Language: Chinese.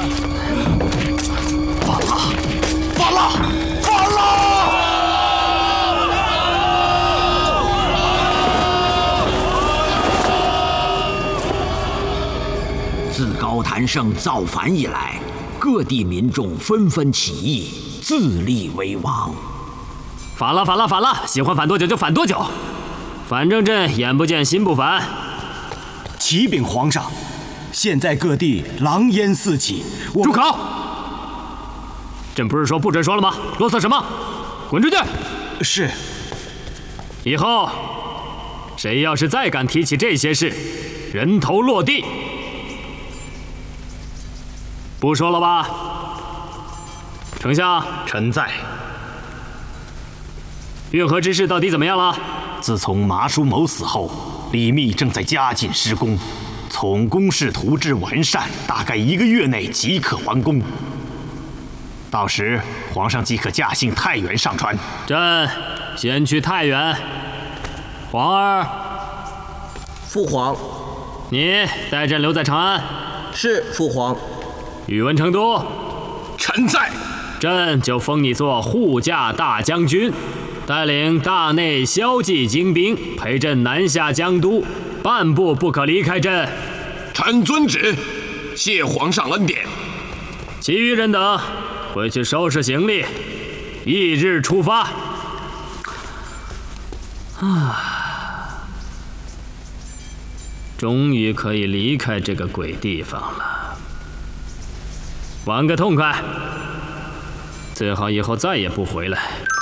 完了，完了，完了！ 自高谭胜造反以来，各地民众纷纷起义，自立为王。 反了，反了，反了！喜欢反多久就反多久，反正朕眼不见心不烦。 启禀皇上，现在各地狼烟四起， 住口！朕不是说不准说了吗？啰嗦什么？滚出去！ 是。 以后谁要是再敢提起这些事，人头落地。不说了吧？丞相， 臣在。 运河之事到底怎么样了？ 自从麻叔谋死后，李密正在加紧施工，从工事图纸完善，大概1个月内即可完工。到时皇上即可驾幸太原上船。 朕先去太原。皇儿， 父皇， 你带朕留在长安。 是父皇。 宇文成都， 臣在。 朕就封你做护驾大将军，带领大内骁骑精兵陪朕南下江都，半步不可离开朕。 臣遵旨，谢皇上恩典。 其余人等回去收拾行李，翌日出发。终于可以离开这个鬼地方了。玩个痛快，最好以后再也不回来。